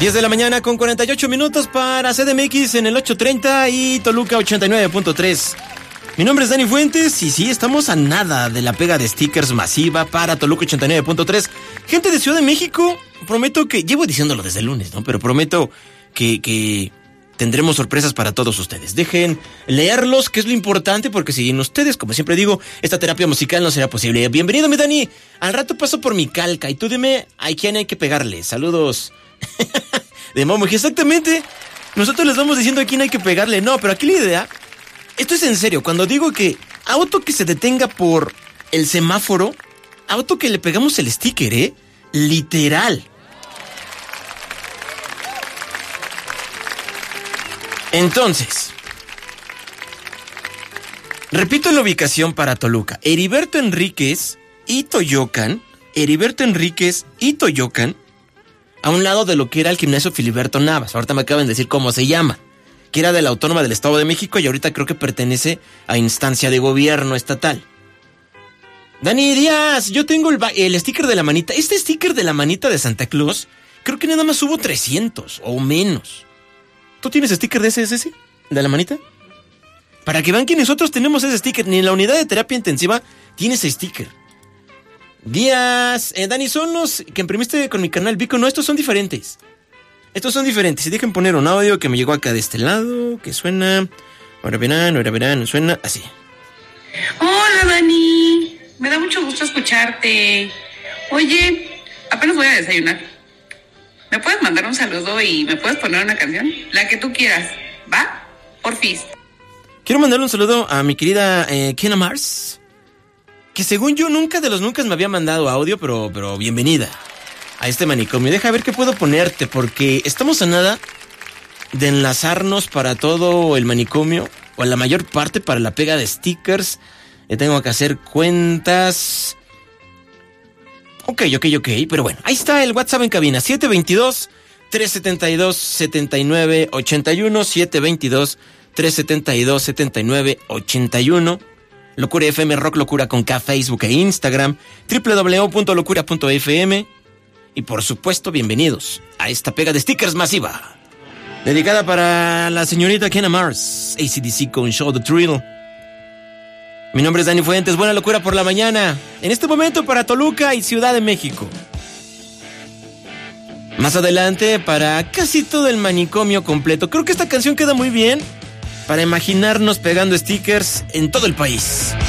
10 de la mañana con 48 minutos para CDMX en el 830 y Toluca 89.3. Mi nombre es Dani Fuentes y sí, estamos a nada de la pega de stickers masiva para Toluca 89.3. Gente de Ciudad de México, prometo que, llevo diciéndolo desde el lunes, ¿no? Pero prometo que tendremos sorpresas para todos ustedes. Dejen leerlos, que es lo importante, porque sin ustedes, como siempre digo, esta terapia musical no será posible. Bienvenido, mi Dani. Al rato paso por mi calca y tú dime a quién hay que pegarle. Saludos. De Momoji, exactamente. Nosotros les vamos diciendo a quién hay que pegarle. No, pero aquí la idea, esto es en serio. Cuando digo que auto que se detenga por el semáforo, auto que le pegamos el sticker, literal. Entonces, repito la ubicación para Toluca. Heriberto Enríquez y Toyocan, a un lado de lo que era el gimnasio Filiberto Navas. Ahorita me acaban de decir cómo se llama, que era de la Autónoma del Estado de México y ahorita creo que pertenece a instancia de gobierno estatal. Dani Díaz, yo tengo el sticker de la manita. Este sticker de la manita de Santa Claus, creo que nada más hubo 300 o menos. ¿Tú tienes sticker de ese, de la manita? Para que vean que nosotros tenemos ese sticker. Ni en la unidad de terapia intensiva tiene ese sticker. Díaz, Dani, son los que imprimiste con mi canal Vico. No, estos son diferentes. Y dejen poner un audio que me llegó acá de este lado, que suena... Ahora verán, suena así. Hola, Dani. Me da mucho gusto escucharte. Oye, apenas voy a desayunar. ¿Me puedes mandar un saludo y me puedes poner una canción? La que tú quieras, ¿va? Porfis. Quiero mandarle un saludo a mi querida Kena Mars, que según yo nunca me había mandado audio, pero bienvenida a este manicomio. Deja ver qué puedo ponerte, porque estamos a nada de enlazarnos para todo el manicomio, o la mayor parte para la pega de stickers. Tengo que hacer cuentas. Ok, pero bueno, ahí está el WhatsApp en cabina, 722-372-7981, 722-372-7981. Locura FM Rock Locura con K, Facebook e Instagram, www.locura.fm. Y por supuesto, bienvenidos a esta pega de stickers masiva, dedicada para la señorita Kena Mars, AC/DC con Show the Thrill. Mi nombre es Dani Fuentes, buena locura por la mañana. En este momento para Toluca y Ciudad de México. Más adelante para casi todo el manicomio completo. Creo que esta canción queda muy bien para imaginarnos pegando stickers en todo el país.